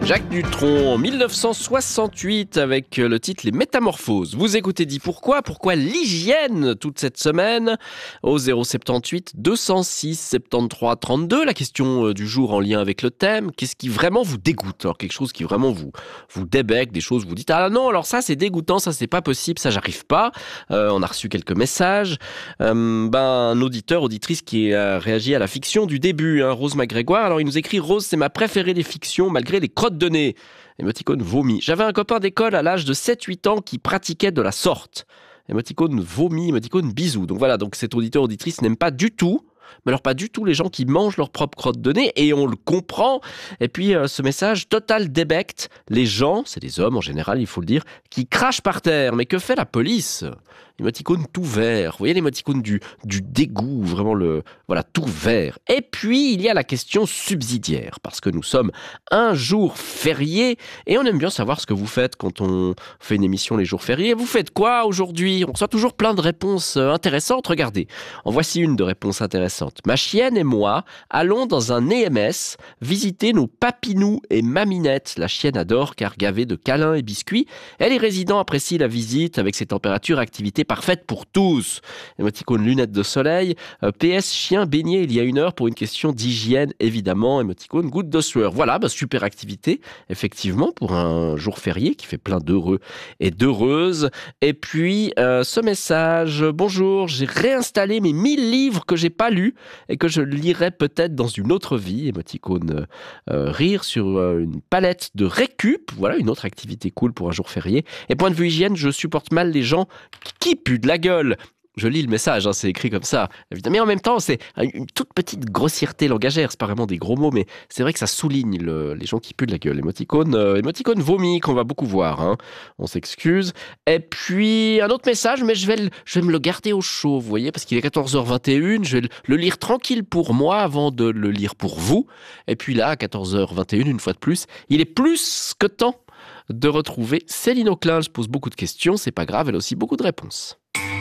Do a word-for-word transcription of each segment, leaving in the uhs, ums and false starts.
Jacques Dutronc en mille neuf cent soixante-huit avec le titre Les Métamorphoses. Vous écoutez Dit Pourquoi ? Pourquoi l'hygiène toute cette semaine au zéro soixante-dix-huit deux cent six soixante-treize trente-deux. La question du jour en lien avec le thème, qu'est-ce qui vraiment vous dégoûte ? Alors quelque chose qui vraiment vous, vous débecque, des choses où vous dites « Ah non, alors ça c'est dégoûtant, ça c'est pas possible, ça j'arrive pas euh, ». On a reçu quelques messages. Euh, ben, un auditeur, auditrice qui a réagi à la fiction du début, hein, Rose McGrégoire. Alors il nous écrit « Rose, c'est ma préférée des fictions malgré les crottes de nez ». Émoticône vomi. J'avais un copain d'école à l'âge de sept huit ans qui pratiquait de la sorte. Émoticône vomi, émoticône bisou. Donc voilà, donc cet auditeur auditrice n'aime pas du tout, mais alors pas du tout les gens qui mangent leur propre crotte de nez, et on le comprend. Et puis euh, ce message total débecte les gens, c'est des hommes en général, il faut le dire, qui crachent par terre. Mais que fait la police ? Émoticône tout vert. Vous voyez l'émoticône du, du dégoût, vraiment le, voilà, tout vert. Et puis, il y a la question subsidiaire, parce que nous sommes un jour férié, et on aime bien savoir ce que vous faites quand on fait une émission les jours fériés. Vous faites quoi aujourd'hui ? On reçoit toujours plein de réponses intéressantes. Regardez, en voici une de réponses intéressantes. Ma chienne et moi allons dans un E M S visiter nos papinous et maminettes. La chienne adore car gavée de câlins et biscuits. Et les résidents apprécient la visite avec ses températures et activités parfaite pour tous. Émoticône lunettes de soleil. Euh, P S chien baigné il y a une heure pour une question d'hygiène évidemment. Émoticône goutte de sueur. Voilà, bah, super activité effectivement pour un jour férié qui fait plein d'heureux et d'heureuses. Et puis euh, ce message. Bonjour, j'ai réinstallé mes mille livres que j'ai pas lus et que je lirai peut-être dans une autre vie. Émoticône euh, rire sur euh, une palette de récup. Voilà une autre activité cool pour un jour férié. Et point de vue hygiène, je supporte mal les gens qui pue de la gueule. Je lis le message, hein, c'est écrit comme ça. Évidemment. Mais en même temps, c'est une toute petite grossièreté langagère. C'est pas vraiment des gros mots, mais c'est vrai que ça souligne le, les gens qui puent de la gueule. Émoticône, euh, émoticône vomi, qu'on va beaucoup voir. Hein. On s'excuse. Et puis, un autre message, mais je vais, le, je vais me le garder au chaud, vous voyez, parce qu'il est quatorze heures vingt et une. Je vais le, le lire tranquille pour moi avant de le lire pour vous. Et puis là, à quatorze heures vingt et une, une fois de plus, il est plus que temps de retrouver Céline Auclin. Je pose beaucoup de questions, c'est pas grave, elle a aussi beaucoup de réponses.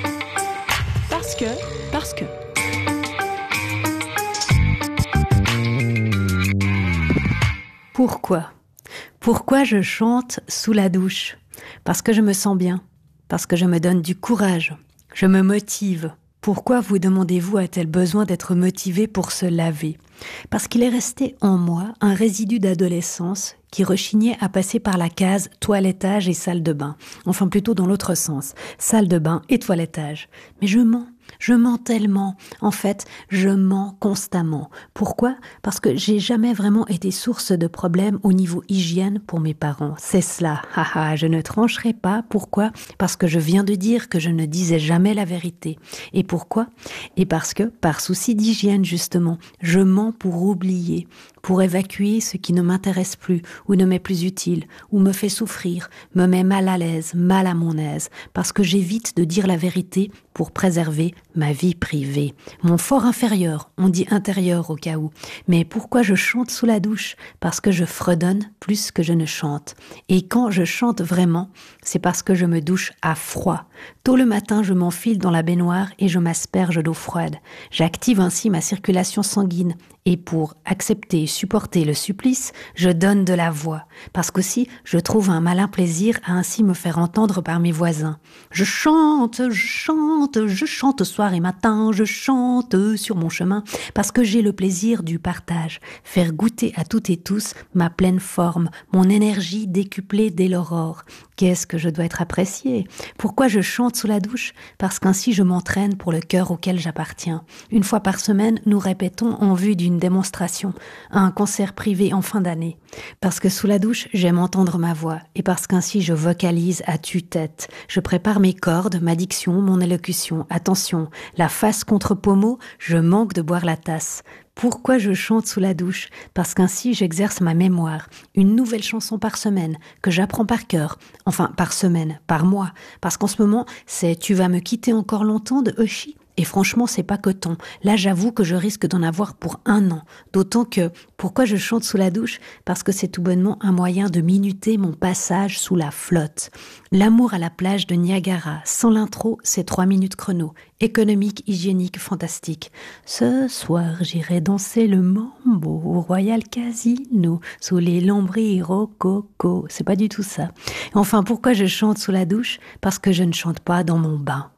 Parce que, parce que. Pourquoi ? Pourquoi je chante sous la douche ? Parce que je me sens bien, parce que je me donne du courage, je me motive. Pourquoi, vous demandez-vous, a-t-elle besoin d'être motivée pour se laver ? Parce qu'il est resté en moi un résidu d'adolescence qui rechignait à passer par la case toilettage et salle de bain. Enfin, plutôt dans l'autre sens, salle de bain et toilettage. Mais je mens. Je mens tellement. En fait, je mens constamment. Pourquoi ? Parce que j'ai jamais vraiment été source de problèmes au niveau hygiène pour mes parents. C'est cela. Haha, je ne trancherai pas. Pourquoi ? Parce que je viens de dire que je ne disais jamais la vérité. Et pourquoi ? Et parce que, par souci d'hygiène justement, je mens pour oublier, pour évacuer ce qui ne m'intéresse plus, ou ne m'est plus utile, ou me fait souffrir, me met mal à l'aise, mal à mon aise, parce que j'évite de dire la vérité pour préserver ma vie privée. Mon fort inférieur, on dit intérieur au cas où. Mais pourquoi je chante sous la douche ? Parce que je fredonne plus que je ne chante. Et quand je chante vraiment, c'est parce que je me douche à froid. Tôt le matin, je m'enfile dans la baignoire et je m'asperge d'eau froide. J'active ainsi ma circulation sanguine. Et pour accepter et supporter le supplice, je donne de la voix. Parce qu'aussi, je trouve un malin plaisir à ainsi me faire entendre par mes voisins. Je chante, je chante, je chante soir et matin, je chante sur mon chemin, parce que j'ai le plaisir du partage. Faire goûter à toutes et tous ma pleine forme, mon énergie décuplée dès l'aurore. Qu'est-ce que je dois être appréciée ? Pourquoi je chante sous la douche ? Parce qu'ainsi je m'entraîne pour le cœur auquel j'appartiens. Une fois par semaine, nous répétons en vue d'une démonstration, un concert privé en fin d'année. Parce que sous la douche, j'aime entendre ma voix, et parce qu'ainsi je vocalise à tue-tête. Je prépare mes cordes, ma diction, mon élocution. Attention, la face contre pommeau, je manque de boire la tasse. Pourquoi je chante sous la douche ? Parce qu'ainsi j'exerce ma mémoire. Une nouvelle chanson par semaine, que j'apprends par cœur. Enfin, par semaine, par mois. Parce qu'en ce moment, c'est « Tu vas me quitter encore longtemps » de Oshi. Et franchement, c'est pas coton. Là, j'avoue que je risque d'en avoir pour un an. D'autant que, pourquoi je chante sous la douche ? Parce que c'est tout bonnement un moyen de minuter mon passage sous la flotte. L'amour à la plage de Niagara, sans l'intro, c'est trois minutes chrono. Économique, hygiénique, fantastique. Ce soir, j'irai danser le mambo au Royal Casino, sous les lambris rococo. C'est pas du tout ça. Enfin, pourquoi je chante sous la douche ? Parce que je ne chante pas dans mon bain.